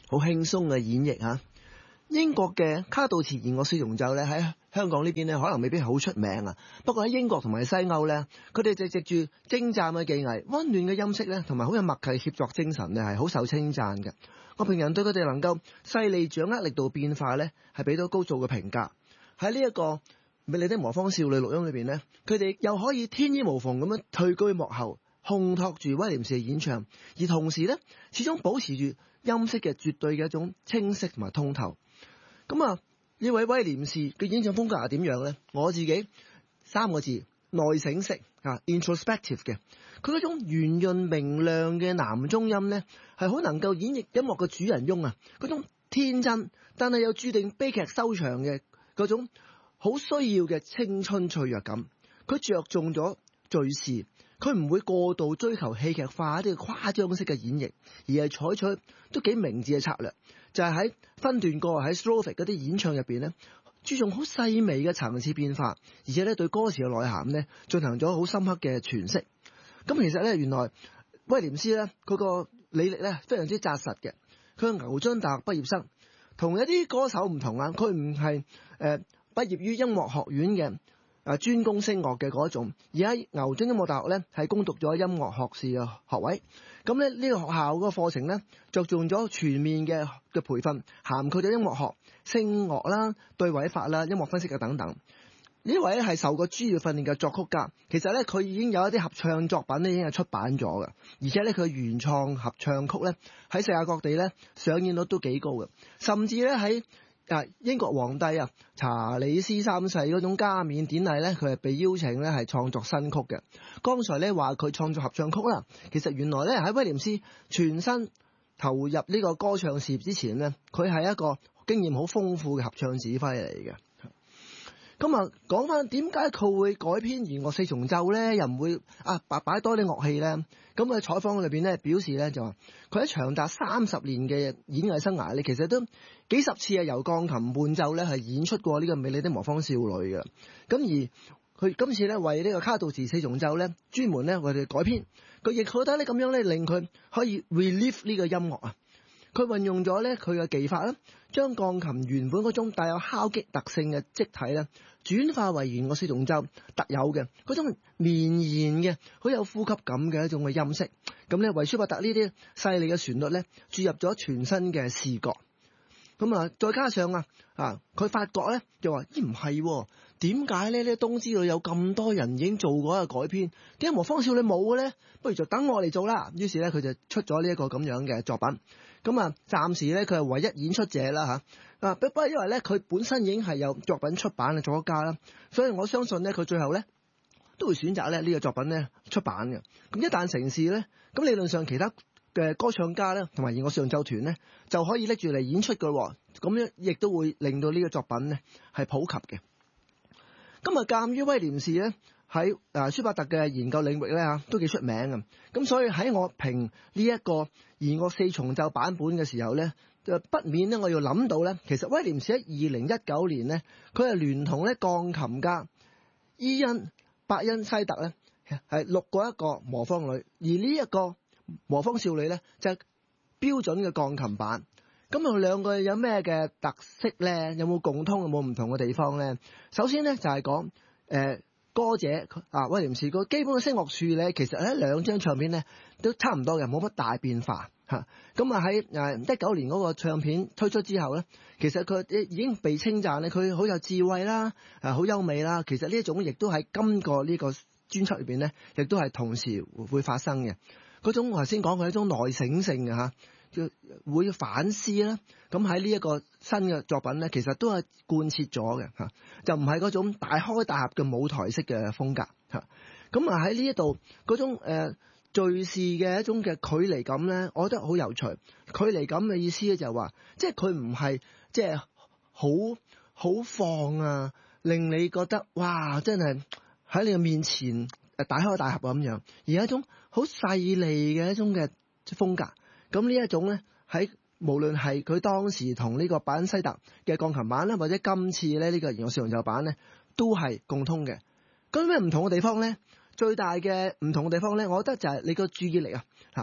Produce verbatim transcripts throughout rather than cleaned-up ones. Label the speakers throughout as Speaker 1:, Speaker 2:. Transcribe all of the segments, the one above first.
Speaker 1: 好輕鬆嘅演繹嚇。英國嘅卡杜茨弦樂四重奏咧，喺香港呢邊咧可能未必係好出名啊。不過喺英國同埋西歐咧，佢哋就藉住精湛嘅技藝、溫暖嘅音色咧，同埋好有默契協作精神咧，係好受稱讚嘅。樂評人對佢哋能夠細膩掌握力度變化咧，係俾到高度嘅評價。喺呢一個美麗的魔方少女錄音裏邊咧，佢哋又可以天衣無縫咁樣退居幕後，烘托住威廉士嘅演唱，而同時咧始終保持住音色嘅絕對嘅一種清晰同埋通透。咁啊，呢位威廉士嘅演唱風格係點樣呢？我自己三個字：內省式啊 ，introspective 嘅。佢嗰種圓潤明亮嘅男中音呢，係好能夠演繹音樂嘅主人翁啊，嗰種天真但係又注定悲劇收場嘅嗰種好需要嘅青春脆弱感。佢着重咗敘事，佢唔會過度追求戲劇化一啲誇張式嘅演繹，而係採取都幾明智嘅策略，就係喺分段歌喺 Strophic 嗰啲演唱入邊咧，注重好細微嘅層次變化，而且咧對歌詞嘅內涵咧進行咗好深刻嘅詮釋。咁其實咧，原來威廉斯咧佢個履歷咧非常之紮實嘅，佢係牛津大學畢業生，同一啲歌手唔同啊，佢唔係誒畢業於音樂學院嘅。啊，專攻聲樂嘅嗰一種，而喺牛津音樂大學咧係攻讀咗音樂學士嘅學位。咁咧呢個學校嗰個課程咧着重咗全面嘅嘅培訓，涵蓋咗音樂學、聲樂啦、對位法啦、音樂分析嘅等等。呢位咧係受過專業訓練嘅作曲家，其實咧佢已經有一啲合唱作品咧已經係出版咗嘅，而且咧佢原創合唱曲咧喺世界各地咧上演率都幾高嘅，甚至咧喺啊！英國皇帝啊，查理斯三世嗰種加冕典禮咧，佢係被邀請咧係創作新曲嘅。剛才咧話佢創作合唱曲啦，其實原來咧喺威廉斯全身投入呢個歌唱事業之前咧，佢係一個經驗好豐富嘅合唱指揮嚟嘅。咁啊，講翻點解佢會改編弦樂四重奏咧，又唔會啊擺擺多啲樂器咧？咁喺採訪裏邊咧表示咧就話，佢喺長達三十年嘅演藝生涯咧，其實都幾十次係由鋼琴伴奏咧係演出過呢個美麗的魔方少女嘅。咁而佢今次咧為呢個卡杜茨四重奏咧專門咧為佢改編，佢亦覺得咧咁樣咧令佢可以 relive 呢個音樂啊。佢運用咗咧佢嘅技法啦，將鋼琴原本嗰種帶有敲擊特性嘅積體咧，轉化為弦樂四重奏特有嘅嗰種綿延嘅、好有呼吸感嘅一種嘅音色。咁咧為舒伯特呢啲細膩嘅旋律咧，注入咗全新嘅視覺。咁啊，再加上啊啊，佢發覺咧就話咦唔係，點解咧呢東之裏有咁多人已經做過一個改編，點解魔方少女冇嘅咧？不如就等我嚟做啦。於是咧佢就出咗呢一個咁樣嘅作品。咁啊，暫時咧佢係唯一演出者啦嚇。啊，不過因為咧佢本身已經係有作品出版嘅作曲家啦，所以我相信咧佢最後咧都會選擇咧呢個作品咧出版嘅。咁一旦成事咧，咁理論上其他嘅歌唱家咧同埋弦樂四重奏團咧就可以拎住嚟演出嘅喎。咁樣亦都會令到呢個作品咧係普及嘅。咁啊，鑑於威廉士咧喺啊舒伯特嘅研究領域咧嚇都幾出名嘅，咁所以喺我評呢一個弦樂四重奏版本嘅時候咧，就不免咧我要諗到咧，其實威廉士喺二零一九年咧，佢係聯同咧鋼琴家伊恩伯恩西特咧係錄過一個魔方女，而呢一個魔方少女咧就係標準嘅鋼琴版。咁佢兩個有咩嘅特色咧？有冇共通？有冇唔同嘅地方咧？首先咧就係講誒歌者啊威廉士個基本嘅聲樂處理，其實喺兩張唱片咧都差唔多嘅，冇乜大變化嚇。咁啊喺誒一九年嗰個唱片推出之後咧，其實佢已經被稱讚咧，佢好有智慧啦，誒好優美啦。其實呢一種亦都喺今個呢個專輯裏邊咧，亦都係同時會發生嘅。嗰種我頭先講佢係一種內省性嘅嚇。會反思啦，咁喺呢一個新嘅作品咧，其實都係貫徹咗嘅嚇，就唔係嗰種大開大合嘅舞台式嘅風格嚇。咁啊喺呢一度嗰種誒敘事嘅一種嘅距離感咧，我覺得好有趣。距離感嘅意思咧就係話，即係佢唔係即係好好放啊，令你覺得哇真係喺你嘅面前誒大開大合咁樣，而係一種好細膩嘅一種嘅風格。咁呢一種咧，喺無論係佢當時同呢個伯恩西特嘅鋼琴版咧，或者今次咧呢個弦樂四重奏版咧，都係共通嘅。咁咩唔同嘅地方咧？最大嘅唔同嘅地方咧，我覺得就係你個注意力啊，嚇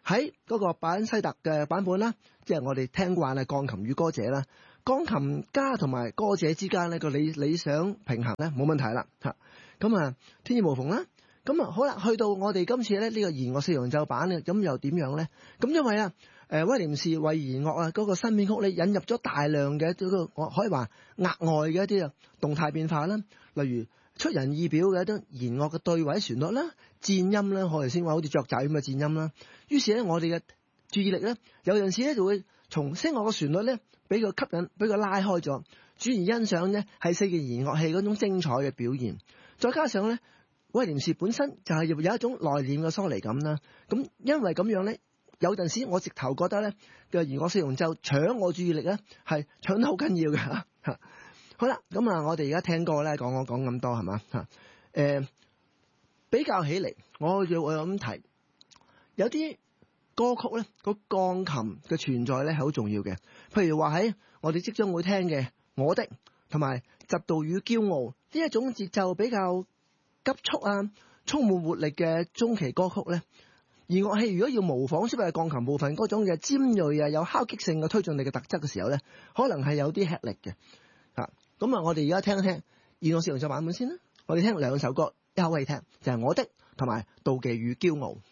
Speaker 1: 喺嗰個拜恩西特嘅版本啦，即係我哋聽慣係鋼琴與歌者啦，鋼琴家同埋歌者之間呢個理理想平衡咧冇問題啦嚇。咁啊天衣無縫啦。咁啊好啦，去到我哋今次咧呢個弦樂四重奏版咧，咁又點樣咧？咁因為啊誒威廉士為弦樂啊嗰個新編曲咧引入咗大量嘅嗰個我可以話額外嘅一啲啊動態變化啦，例如出人意表嘅一啲弦樂嘅對位旋律啦、顫音啦，我哋先話好似雀仔咁嘅顫音啦。於是咧，我哋嘅注意力咧，有陣時咧就會從聲樂嘅旋律咧，俾佢吸引，俾佢拉開咗，轉而欣賞咧係四件弦樂器嗰種精彩嘅表現。再加上咧，威廉士本身就係有一種內斂嘅疏離感啦。咁因為咁樣咧，有陣時我直頭覺得咧嘅弦樂四重奏搶我注意力咧，係搶得好緊要嘅嚇。好啦，咁啊，我哋而家聽歌咧，講講講咁多係嘛嚇？誒，比較起嚟，我要我咁提，有啲歌曲咧，個鋼琴嘅存在咧係好重要嘅。譬如話喺我哋即將會聽嘅《我的》同埋《嫉妒與驕傲》呢一種節奏比較急速啊、充滿活力嘅中期歌曲咧，而樂器如果要模仿出嚟鋼琴部分嗰種嘅尖鋭啊、有敲擊性嘅推進力嘅特質嘅時候咧，可能係有啲吃力嘅。啊，咁啊，我哋而家聽一聽弦樂四重奏版本先啦。我哋聽兩首歌，一口氣聽，就係、是《我的》同埋《妒忌與驕傲》。